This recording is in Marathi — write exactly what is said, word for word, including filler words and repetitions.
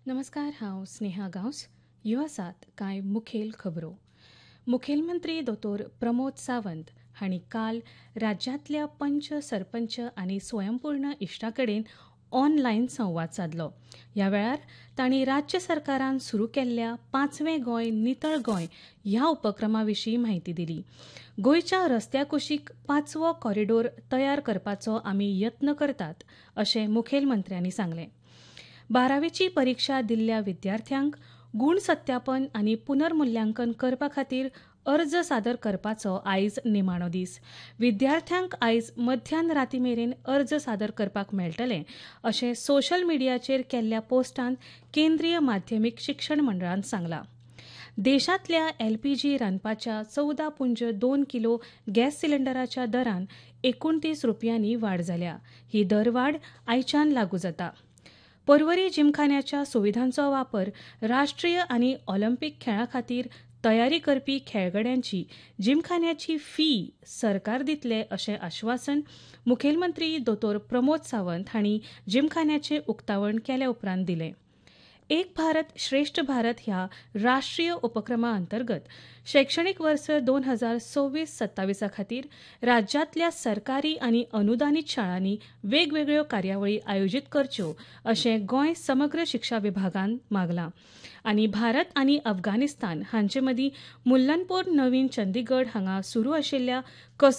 नमस्कार, हांव स्नेहा गांवस. ह्यो आसात कांय मुखेल खबरो. मुखेलमंत्री दोतोर प्रमोद सावंत हांणी काल राज्यांतल्या पंच, सरपंच आनी स्वयंपूर्ण इश्टां कडेन ऑनलायन संवाद सादलो. ह्या वेळार तांणी राज्य सरकारान सुरू केल्ल्या पांचवें गोंय नितळ गोंय ह्या उपक्रमा विशीं म्हायती दिली. गोंयच्या रस्त्या कुशीक पांचवो कॉरिडॉर तयार करपाचो आमी यत्न करतात, अशें मुखेलमंत्र्यांनी सांगलें. बारावेची परिक्षा दिल्ल्या विद्यार्थ्यांक गूण सत्यापन आनी पुनर्मुल्यांकन करपा खातीर अर्ज सादर करपाचो आयज निमाणो दीस. विद्यार्थ्यांक आयज मध्यान रातीं मेरेन अर्ज सादर करपाक मेळटले, अशें सोशल मिडियाचेर केल्ल्या पोस्टांत केंद्रीय माध्यमीक शिक्षण मंडळान सांगलां. देशांतल्या एलपीजी रांदपाच्या चवदा पुंज दोन किलो गॅस सिलिंडराच्या दरान एकुणतीस रुपयांनी वाड जाल्या. ही दरवाड आयच्यान लागू जाता. पर्वरी जिमखान्याच्या सुविधांचो वापर राष्ट्रीय आनी ऑलिंपीक खेळां खातीर तयारी करपी खेळगड्यांची जिमखान्याची फी सरकार दितले, अशें आश्वासन मुखेलमंत्री दोतोर प्रमोद सावंत हांणी जिमखान्याचें उक्तावण केले उपरांत दिलें. एक भारत श्रेष्ठ भारत ह्या राष्ट्रीय उपक्रमा अंतर्गत शैक्षणीक वर्स दोन हजार सव्वीस सत्तावीसा खातीर राज्यांतल्या सरकारी आनी अनुदानीत शाळांनी वेगवेगळ्यो कार्यावळी आयोजीत करच्यो, अशें गोंय समग्र शिक्षा विभागान मागलां. आनी भारत आनी अफगाणिस्तान हांचे मदीं मुल्लनपूर नवीन चंदीगड हांगा सुरू आशिल्ल्या